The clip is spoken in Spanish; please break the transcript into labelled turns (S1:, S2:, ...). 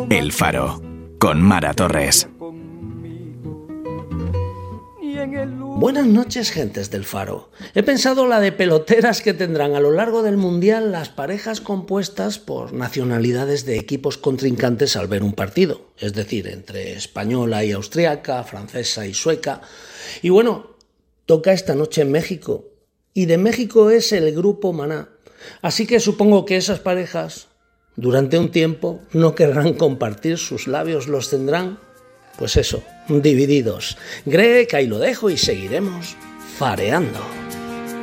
S1: El Faro, con Mara Torres.
S2: Buenas noches, gentes del Faro. He pensado la de peloteras que tendrán a lo largo del Mundial las parejas compuestas por nacionalidades de equipos contrincantes al ver un partido, es decir, entre española y austriaca, francesa y sueca. Y bueno, toca esta noche en México, y de México es el Grupo Maná. Así que supongo que esas parejas, durante un tiempo, no querrán compartir sus labios, los tendrán, pues eso, divididos. Greg, ahí lo dejo y seguiremos fareando.